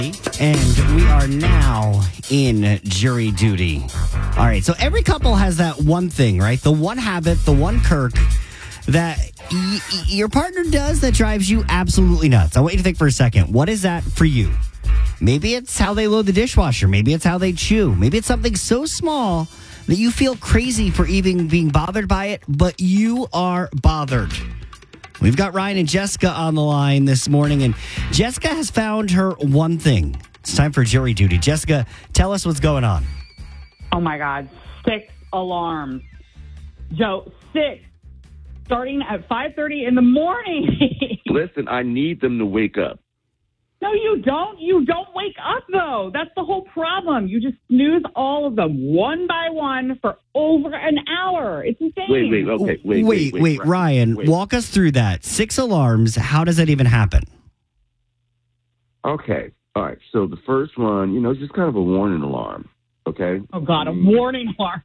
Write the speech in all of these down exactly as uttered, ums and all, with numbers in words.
And we are now in jury duty. All right, so every couple has that one thing, right? The one habit, the one quirk that y- y- your partner does that drives you absolutely nuts. I want you to think for a second. What is that for you? Maybe it's how they load the dishwasher. Maybe it's how they chew. Maybe it's something so small that you feel crazy for even being bothered by it, but you are bothered. We've got Ryan and Jessica on the line this morning, and Jessica has found her one thing. It's time for jury duty. Jessica, tell us what's going on. Oh, my God. Six alarms. Joe, six. Starting at five thirty in the morning. Listen, I need them to wake up. No, you don't. You don't wake up, though. That's the whole problem. You just snooze all of them one by one for over an hour. It's insane. Wait, wait, okay. Wait, wait, wait, wait Ryan, wait. Walk us through that. Six alarms. How does that even happen? Okay. All right. So the first one, you know, it's just kind of a warning alarm. Okay. Oh, God, a warning alarm.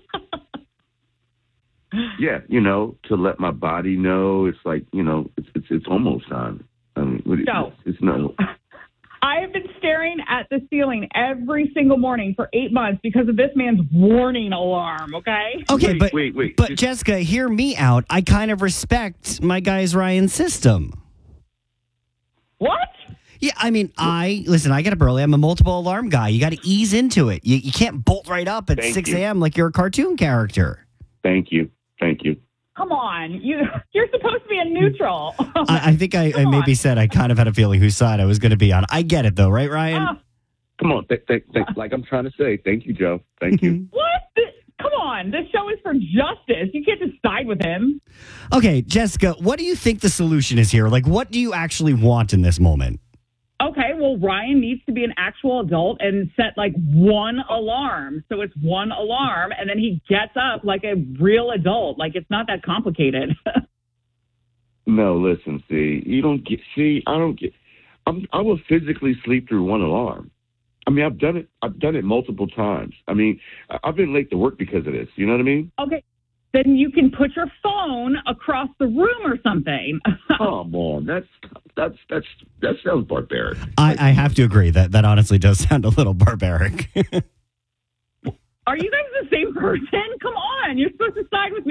Yeah, you know, to let my body know it's like, you know, it's it's, it's almost time. I mean, no. it's, it's not. I have been staring at the ceiling every single morning for eight months because of this man's warning alarm, okay? Okay, wait, but, wait, wait. but Just, Jessica, hear me out. I kind of respect my guy's Ryan system. What? Yeah, I mean, I, listen, I get up early. I'm a multiple alarm guy. You got to ease into it. You, you can't bolt right up at Thank six you. a.m. like you're a cartoon character. Thank you. Thank you. Come on. You, you're supposed to be a neutral. I, I think I, I maybe on. said I kind of had a feeling whose side I was going to be on. I get it, though, right, Ryan? Uh, Come on. Th- th- th- like I'm trying to say. Thank you, Joe. Thank you. what? This, come on. This show is for justice. You can't just side with him. Okay, Jessica, what do you think the solution is here? Like, what do you actually want in this moment? Okay, well, Ryan needs to be an actual adult and set like one alarm. So it's one alarm, and then he gets up like a real adult. Like, it's not that complicated. No, listen. See, you don't get. See, I don't get. I'm, I will physically sleep through one alarm. I mean, I've done it. I've done it multiple times. I mean, I- I've been late to work because of this. You know what I mean? Okay, then you can put your phone across the room or something. Come on, that's that's that's that sounds barbaric. I, I have to agree that that honestly does sound a little barbaric. Are you guys the same person? Come on, you're supposed to side with me.